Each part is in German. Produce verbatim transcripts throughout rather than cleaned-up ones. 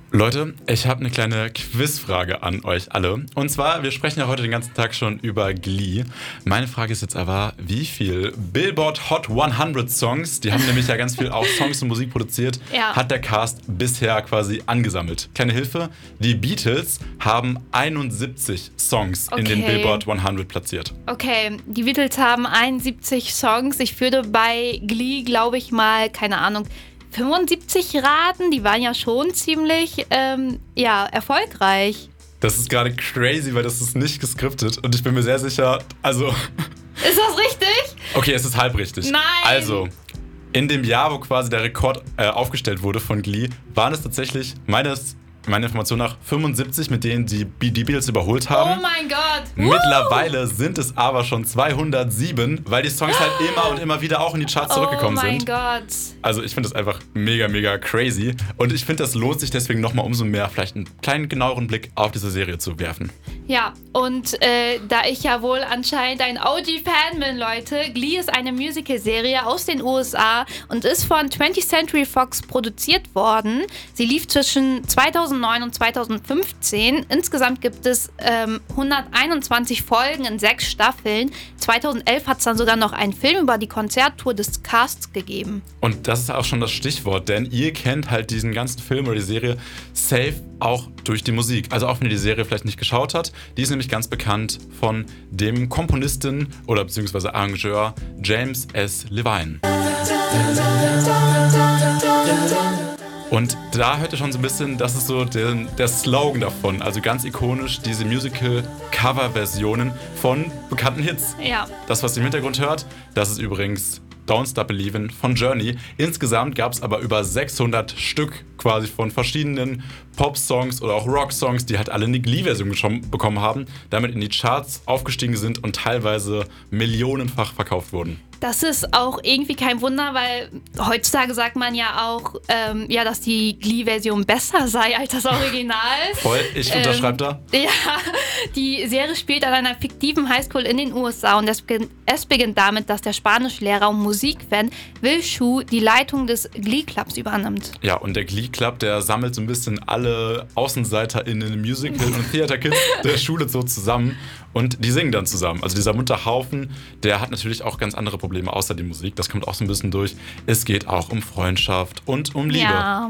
Leute, ich habe eine kleine Quizfrage an euch alle. Und zwar, wir sprechen ja heute den ganzen Tag schon über Glee. Meine Frage ist jetzt aber, wie viel Billboard Hot hundert Songs, die haben nämlich ja ganz viel auch Songs und Musik produziert, ja. hat der Cast bisher quasi angesammelt. Kleine Hilfe, die Beatles haben einundsiebzig Songs okay. in den Billboard hundert platziert. Okay, die Beatles haben einundsiebzig Songs. Ich würde bei Glee, glaube ich mal, keine Ahnung, fünfundsiebzig raten. Die waren ja schon ziemlich, ähm, ja, erfolgreich. Das ist gerade crazy, weil das ist nicht geskriptet und ich bin mir sehr sicher, also... Ist das richtig? Okay, es ist halb richtig. Nein! Also, in dem Jahr, wo quasi der Rekord äh, aufgestellt wurde von Glee, waren es tatsächlich meines... meiner Information nach fünfundsiebzig, mit denen die, die Beatles überholt haben. Oh mein Gott! Mittlerweile sind es aber schon zweihundertsieben, weil die Songs halt immer und immer wieder auch in die Charts zurückgekommen sind. Oh mein sind. Gott! Also ich finde das einfach mega, mega crazy. Und ich finde, das lohnt sich deswegen nochmal umso mehr, vielleicht einen kleinen, genaueren Blick auf diese Serie zu werfen. Ja, und äh, da ich ja wohl anscheinend ein O G-Fan bin, Leute, Glee ist eine Musical-Serie aus den U S A und ist von twentieth Century Fox produziert worden. Sie lief zwischen zweitausendneun und zweitausendfünfzehn. Insgesamt gibt es ähm, hunderteinundzwanzig Folgen in sechs Staffeln. zweitausendelf hat es dann sogar noch einen Film über die Konzerttour des Casts gegeben. Und das ist auch schon das Stichwort, denn ihr kennt halt diesen ganzen Film oder die Serie safe auch durch die Musik. Also auch wenn ihr die Serie vielleicht nicht geschaut habt, die ist nämlich ganz bekannt von dem Komponisten oder beziehungsweise Arrangeur James S. Levine. Und da hört ihr schon so ein bisschen, das ist so der, der Slogan davon. Also ganz ikonisch diese Musical-Cover-Versionen von bekannten Hits. Ja. Das, was ihr im Hintergrund hört, das ist übrigens Don't Stop Believin' von Journey. Insgesamt gab es aber über sechshundert Stück quasi von verschiedenen Pop-Songs oder auch Rock-Songs, die halt alle eine Glee-Version schon bekommen haben, damit in die Charts aufgestiegen sind und teilweise millionenfach verkauft wurden. Das ist auch irgendwie kein Wunder, weil heutzutage sagt man ja auch, ähm, ja, dass die Glee-Version besser sei als das Original. Voll, ich unterschreibe ähm, da. Ja, die Serie spielt an einer fiktiven Highschool in den U S A und es beginnt, es beginnt damit, dass der Spanischlehrer und Musikfan Will Shu die Leitung des Glee-Clubs übernimmt. Ja, und der Glee-Club, der sammelt so ein bisschen alle AußenseiterInnen, Musical- und Theater-Kids der Schule so zusammen und die singen dann zusammen. Also dieser bunte Haufen, der hat natürlich auch ganz andere Probleme außer die Musik. Das kommt auch so ein bisschen durch. Es geht auch um Freundschaft und um Liebe. Ja.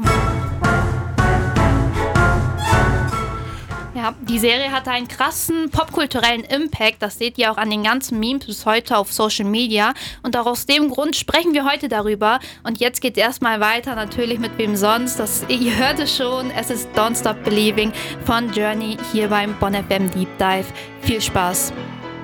Ja, die Serie hatte einen krassen popkulturellen Impact. Das seht ihr auch an den ganzen Memes bis heute auf Social Media. Und auch aus dem Grund sprechen wir heute darüber. Und jetzt geht es erstmal weiter, natürlich mit wem sonst. Das, ihr hört es schon, es ist Don't Stop Believing von Journey hier beim Bonn F M Deep Dive. Viel Spaß!